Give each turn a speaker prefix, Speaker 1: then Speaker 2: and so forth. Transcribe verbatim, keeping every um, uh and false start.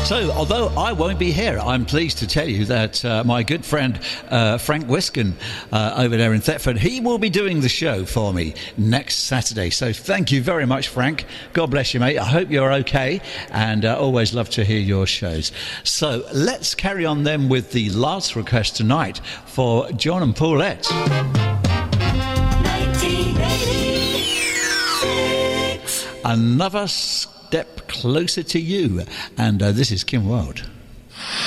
Speaker 1: So, although I won't be here, I'm pleased to tell you that uh, my good friend uh, Frank Wiskin uh, over there in Thetford, he will be doing the show for me next Saturday. So thank you very much, Frank. God bless you, mate. I hope you're okay, and uh, always love to hear your shows. So let's carry on then with the last request tonight for John and Paulette. Another step closer to you, and uh, this is Kim Wilde.